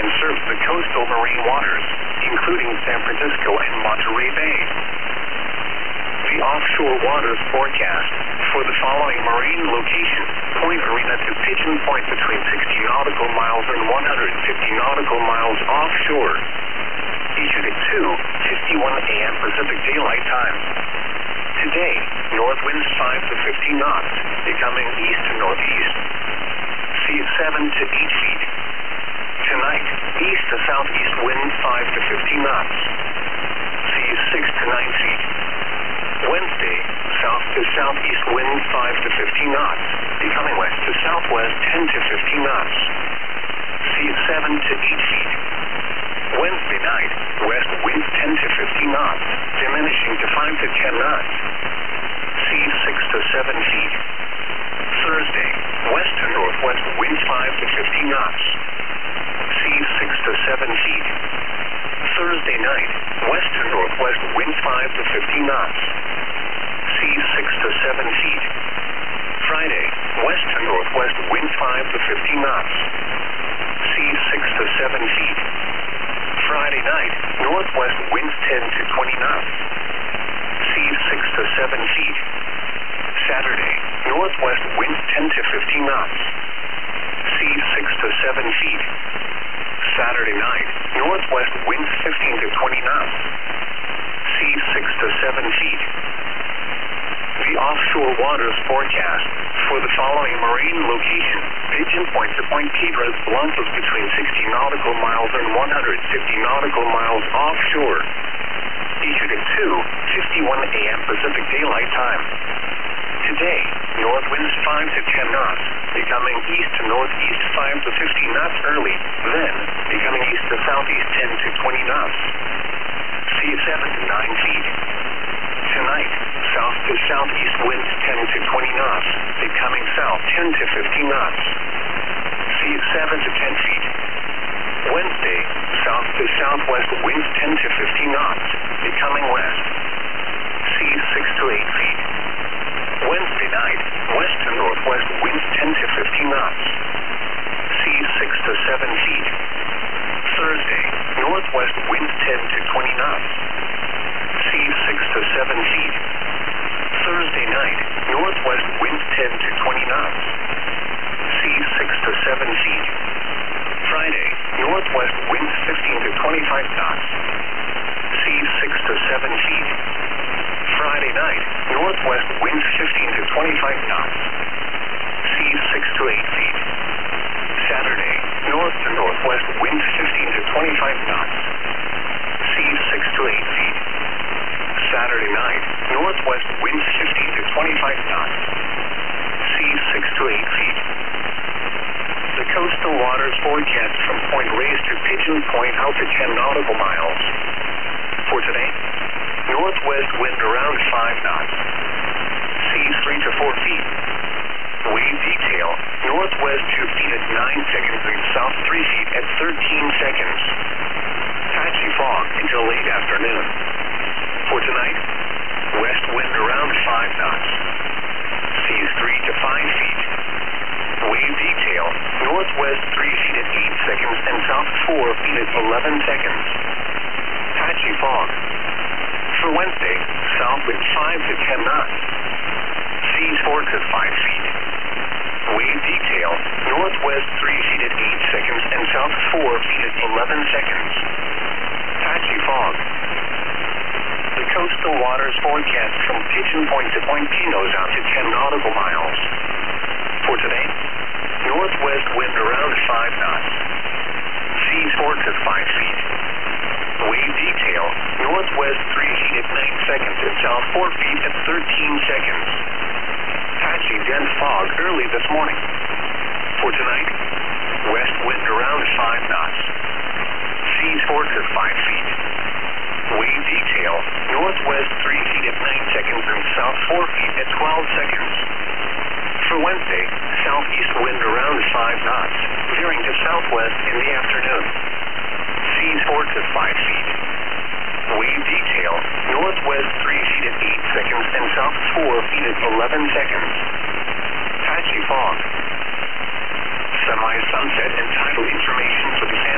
serves the coastal marine waters, including San Francisco and Monterey Bay. The offshore waters forecast for the following marine locations: Point Arena to Pigeon Point between 60 nautical miles and 150 nautical miles offshore. Issued at 2:51 a.m. Pacific Daylight Time. Today, north winds 5 to 15 knots, becoming east to northeast. Sea at 7 to 8 feet. Tonight, east to southeast winds 5 to 15 knots. Sea 6 to 9 feet. Wednesday, south to southeast winds 5 to 15 knots, becoming west to southwest 10 to 15 knots. Sea at 7 to 8 feet. Wednesday night, west winds 10 to 15 knots, diminishing to 5 to 10 knots. Sea 6 to 7 feet. Thursday, west to northwest winds 5 to 15 knots. Sea 6 to 7 feet. Thursday night, west to northwest winds 5 to 15 knots. Sea 6 to 7 feet. Friday, west to northwest winds 5 to 15 knots. Sea 6 to 7 feet. Friday night, northwest winds 10 to 20 knots. Sea 6 to 7 feet. Saturday, northwest winds 10 to 15 knots. Sea 6 to 7 feet. Saturday night, northwest winds 15 to 20 knots. Sea 6 to 7 feet. The offshore waters forecast for the following marine locations: Pigeon Point to Point Piedras Blancas between 60 nautical miles and 150 nautical miles offshore. Issued at 2:51 a.m. Pacific Daylight Time. Today, north winds 5 to 10 knots, becoming east to northeast 5 to 15 knots early, then becoming east to southeast 10 to 20 knots. Sea at 7 to 9 feet. Tonight, south to southeast winds 10 to 20 knots, becoming south 10 to 15 knots. Sea at 7 to 10 feet. Wednesday, south to southwest winds 10 to 15 knots, becoming west. Sea 6 to 8 feet. Wednesday night, west to northwest winds 10 to 15 knots. Sea 6 to 7 feet. Thursday, northwest winds 10 to 20 knots. Sea 6 to 7 feet. Thursday night, northwest winds 10 to 20 knots. Sea 6 to 7 feet. Friday, northwest winds 15 to 25 knots. Sea 6 to 7 feet. Friday night, northwest winds 15 to 25 knots. Sea 6 to 8 feet. Saturday, north to northwest winds 15 to 25 knots. Sea 6 to 8 feet. Saturday night, northwest winds 15 to 25 knots. Sea 6 to 8 feet. The coastal waters forecast from Point Reyes to Pigeon Point out to 10 nautical miles. For today, northwest wind around 5 knots. Seas 3 to 4 feet. Wave detail, northwest 2 feet at 9 seconds and south 3 feet at 13 seconds. Patchy fog until late afternoon. For tonight, west wind around 5 knots. Seas 3 to 5 feet. Wave detail, northwest 3 feet at 8 seconds and south 4 feet at 11 seconds. Patchy fog. For Wednesday, south wind 5 to 10 knots. Seas 4 to 5 feet. Wave detail, northwest 3 feet at 8 seconds and south 4 feet at 11 seconds. Patchy fog. The coastal waters forecast from Pigeon Point to Point Pinos out to 10 nautical miles. For today, northwest wind around 5 knots. Seas 4 to 5 feet. Wave detail, northwest 3 feet at 9 seconds and south 4 feet at 13 seconds. Patchy dense fog early this morning. For tonight, west wind around 5 knots. Seas 4 to 5 feet. Wave detail, northwest 3 feet at 9 seconds and south 4 feet at 12 seconds. For Wednesday, southeast wind around 5 knots, veering to southwest in the afternoon. Seas 4 to 5 feet. Wave detail, northwest 3 feet at 8 seconds and south 4 feet at 11 seconds. Patchy fog. Semi-sunset and tidal information for the